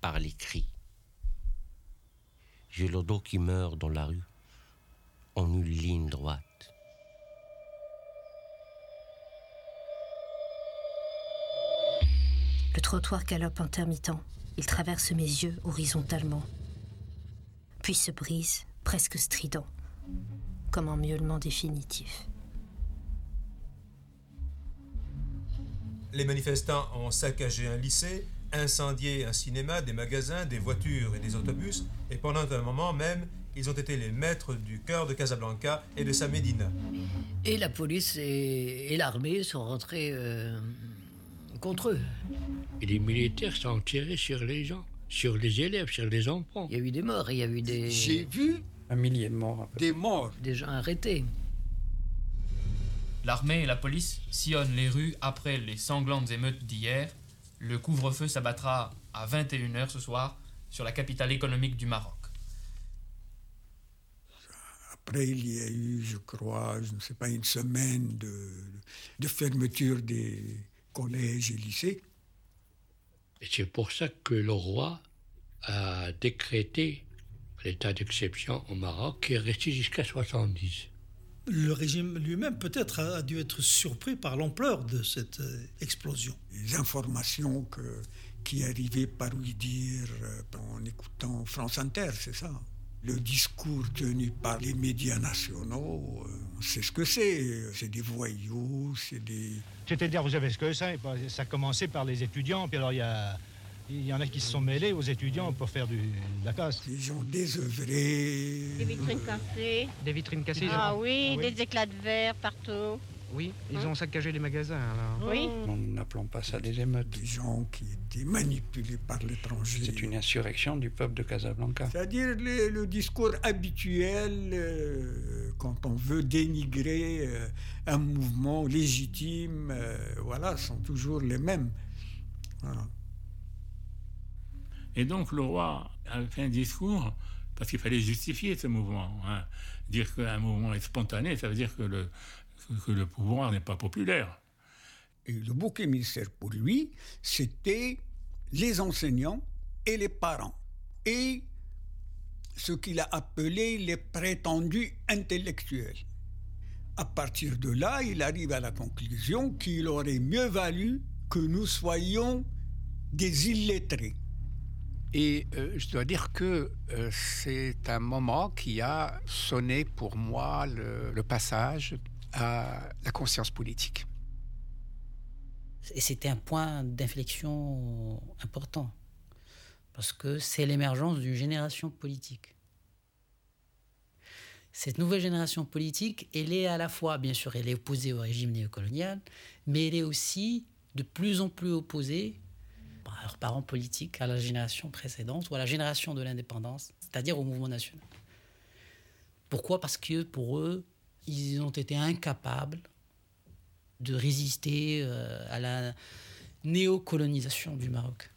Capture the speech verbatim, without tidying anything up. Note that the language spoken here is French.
par les cris. J'ai le dos qui meurt dans la rue, en une ligne droite. Le trottoir galope intermittent. Il traverse mes yeux horizontalement. Puis se brise, presque strident, comme un miaulement définitif. Les manifestants ont saccagé un lycée, incendié un cinéma, des magasins, des voitures et des autobus, et pendant un moment même, ils ont été les maîtres du cœur de Casablanca et de sa médina. Et la police et, et l'armée sont rentrés euh, contre eux. Et les militaires sont tirés sur les gens, sur les élèves, sur les enfants. Il y a eu des morts, il y a eu des... J'ai vu un millier de morts. Des morts. Des gens arrêtés. L'armée et la police sillonnent les rues après les sanglantes émeutes d'hier. Le couvre-feu s'abattra à vingt et une heures ce soir sur la capitale économique du Maroc. Après, il y a eu, je crois, je ne sais pas, une semaine de, de fermeture des collèges et lycées. Et c'est pour ça que le roi a décrété l'état d'exception au Maroc, qui est resté jusqu'à soixante-dix. Le régime lui-même, peut-être, a dû être surpris par l'ampleur de cette euh, explosion. Les informations que, qui arrivaient par lui dire euh, en écoutant France Inter, c'est ça. Le discours tenu par les médias nationaux, euh, on sait ce que c'est. C'est des voyous, c'est des... C'est-à-dire, vous savez ce que c'est. Ça a commencé par les étudiants, puis alors il y a... Il y en a qui se sont mêlés aux étudiants pour faire du, de la casse. Des gens désœuvrés. Des vitrines cassées. Des vitrines cassées. Ah oui, ah oui, des éclats de verre partout. Oui, ils hein? ont saccagé les magasins. Alors. Oui. Nous n'appelons pas ça des émeutes. Des gens qui étaient manipulés par l'étranger. C'est une insurrection du peuple de Casablanca. C'est-à-dire le, le discours habituel euh, quand on veut dénigrer euh, un mouvement légitime, euh, voilà, sont toujours les mêmes. Voilà. Et donc le roi a fait un discours, parce qu'il fallait justifier ce mouvement. Hein. Dire qu'un mouvement est spontané, ça veut dire que le, que le pouvoir n'est pas populaire. Et le bouc émissaire pour lui, c'était les enseignants et les parents. Et ce qu'il a appelé les prétendus intellectuels. À partir de là, il arrive à la conclusion qu'il aurait mieux valu que nous soyons des illettrés. Et euh, je dois dire que euh, c'est un moment qui a sonné pour moi le, le passage à la conscience politique. Et c'était un point d'inflexion important, parce que c'est l'émergence d'une génération politique. Cette nouvelle génération politique, elle est à la fois, bien sûr, elle est opposée au régime néocolonial, mais elle est aussi de plus en plus opposée par leurs parents politiques, à la génération précédente ou à la génération de l'indépendance, c'est-à-dire au mouvement national. Pourquoi ? Parce que pour eux, ils ont été incapables de résister euh, à la néocolonisation du Maroc.